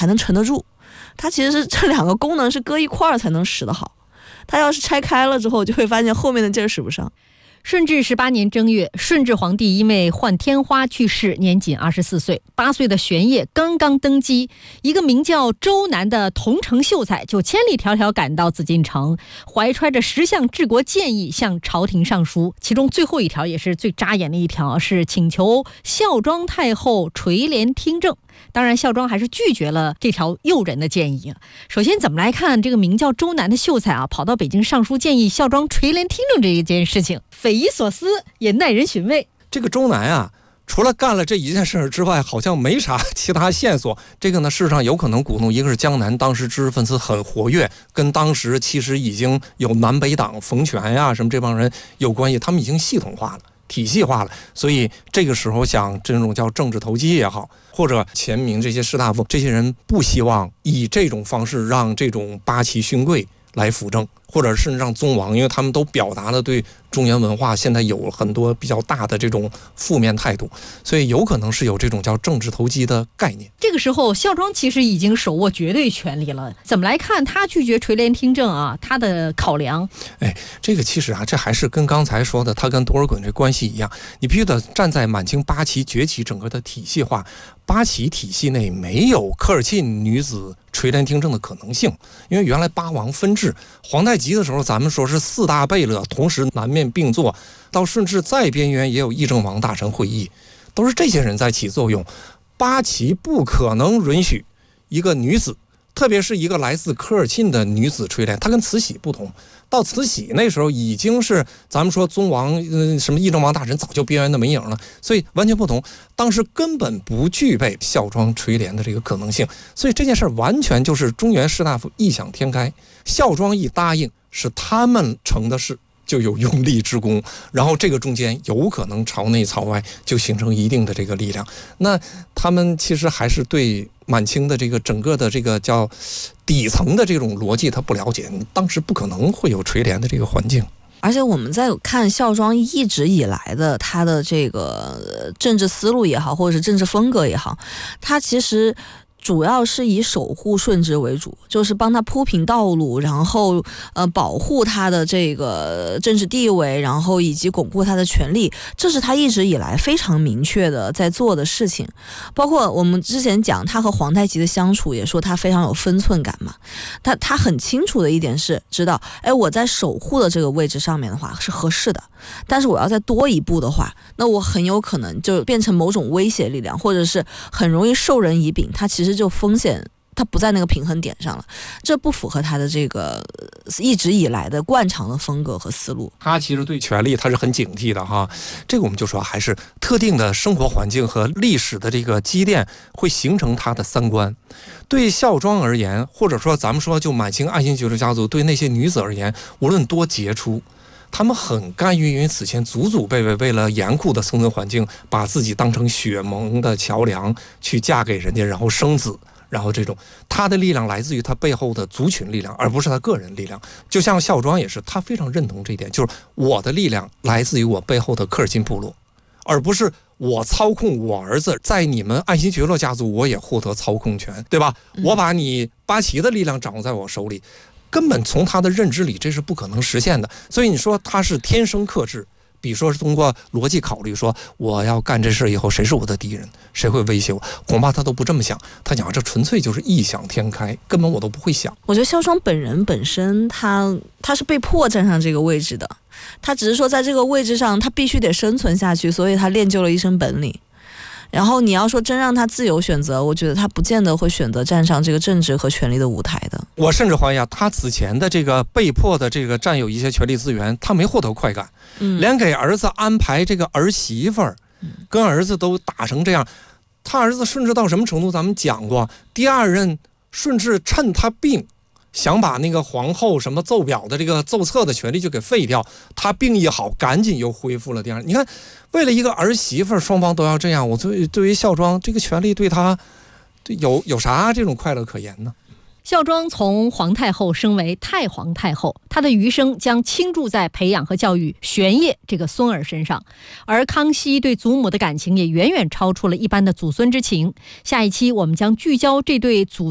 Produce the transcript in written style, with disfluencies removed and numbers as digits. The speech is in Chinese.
才能沉得住。它其实是这两个功能是搁一块儿才能使得好，它要是拆开了之后，就会发现后面的劲儿使不上。 顺治18年正月，顺治皇帝因为患天花去世，年仅24岁。8岁的玄烨刚刚登基，一个名叫周南的桐城秀才就千里迢迢赶到紫禁城，怀揣着10项治国建议向朝廷上书。其中最后一条也是最扎眼的一条，是请求孝庄太后垂帘听政。当然，孝庄还是拒绝了这条诱人的建议。首先，怎么来看这个名叫周南的秀才啊，跑到北京上书建议孝庄垂帘听政这一件事情，匪夷所思，也耐人寻味。 这个周南啊，除了干了这一件事之外，好像没啥其他线索。这个呢，事实上有可能鼓动，一个是江南当时知识分子很活跃，跟当时其实已经有南北党冯权呀什么这帮人有关系，他们已经系统化了。体系化了，所以这个时候想这种叫政治投机也好，或者前明这些士大夫，这些人不希望以这种方式让这种八旗勋贵来辅政，或者是让宗王，因为他们都表达了对中原文化现在有很多比较大的这种负面态度，所以有可能是有这种叫政治投机的概念。 这个时候孝庄其实已经手握绝对权力了，怎么来看他拒绝垂帘听政啊？他的考量， 这个其实啊，这还是跟刚才说的他跟多尔衮这关系一样，你必须得站在满清八旗崛起整个的体系化，八旗体系内没有科尔沁女子垂帘听政的可能性，因为原来八王分治，皇太极的时候咱们说是4大贝勒同时南面并坐，到顺治再边缘也有议政王大臣会议，都是这些人在起作用。八旗不可能允许一个女子，特别是一个来自科尔沁的女子垂帘，她跟慈禧不同。到慈禧那时候已经是咱们说宗王什么议政王大臣早就边缘的没影了，所以完全不同。当时根本不具备孝庄垂帘的这个可能性，所以这件事完全就是中原士大夫异想天开。孝庄一答应，是他们成的事，就有用力之功，然后这个中间有可能朝内朝外就形成一定的这个力量。那他们其实还是对满清的这个整个的这个叫底层的这种逻辑他不了解，当时不可能会有垂帘的这个环境。 而且我们在看孝庄一直以来的他的这个政治思路也好，或者是政治风格也好，他其实主要是以守护顺治为主，就是帮他铺平道路，然后保护他的这个政治地位，然后以及巩固他的权力，这是他一直以来非常明确的在做的事情。包括我们之前讲他和皇太极的相处，也说他非常有分寸感嘛。他很清楚的一点是知道，我在守护的这个位置上面的话是合适的，但是我要再多一步的话，那我很有可能就变成某种威胁力量，或者是很容易授人以柄，他其实就风险他不在那个平衡点上了，这不符合他的这个一直以来的惯常的风格和思路。 他其实对权力他是很警惕的哈，这个我们就说还是特定的生活环境和历史的这个积淀会形成他的三观。对孝庄而言，或者说咱们说就满清爱新觉罗家族对那些女子而言，无论多杰出，他们很甘于因为此前祖祖辈辈为了严酷的生存环境，把自己当成血盟的桥梁去嫁给人家，然后生子，然后这种他的力量来自于他背后的族群力量，而不是他个人力量。就像孝庄也是，他非常认同这一点，就是我的力量来自于我背后的科尔沁部落，而不是我操控我儿子在你们爱新觉罗家族我也获得操控权，对吧？我把你八旗的力量掌握在我手里，根本从他的认知里这是不可能实现的。所以你说他是天生克制，比如说是通过逻辑考虑说我要干这事以后谁是我的敌人，谁会威胁我，恐怕他都不这么想。他讲这纯粹就是异想天开，根本我都不会想。 我觉得孝庄本人本身他是被迫站上这个位置的，他只是说在这个位置上他必须得生存下去，所以他练就了一身本领。然后你要说真让他自由选择，我觉得他不见得会选择站上这个政治和权力的舞台的。 我甚至怀疑他此前的这个被迫的这个占有一些权力资源，他没获得快感，连给儿子安排这个儿媳妇儿，跟儿子都打成这样。他儿子顺治到什么程度咱们讲过，第二任顺治趁他病想把那个皇后什么奏表的这个奏册的权利就给废掉，他病一好赶紧又恢复了第二。你看为了一个儿媳妇双方都要这样，我对于孝庄这个权利对他有啥这种快乐可言呢？ 孝庄从皇太后升为太皇太后，她的余生将倾注在培养和教育玄烨这个孙儿身上，而康熙对祖母的感情也远远超出了一般的祖孙之情。下一期我们将聚焦这对祖